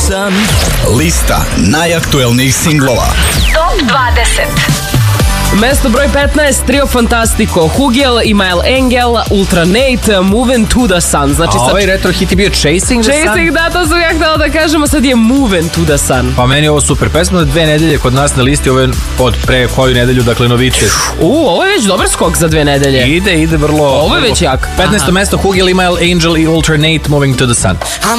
san. Lista najaktuelnijih singlova. Top 20. Mesto broj 15, Trio Fantastico, Hugel, Imael Engel, Ultra Nate, Moving to the Sun. Znači, ovaj retro hit je bio Chasing the Sun. Chasing, da, to sam ja htjela da kažemo, sad je Moving to the Sun. Pa meni je ovo super pesma, 2 nedelje kod nas na listi, ovo je od pre koju nedelju, dakle novice. Ovo je već dobar skok za 2 nedelje. Ide vrlo... Ovo je već jak. 15. mesto Hugel, Imael Angel i Ultra Nate, Moving to the Sun.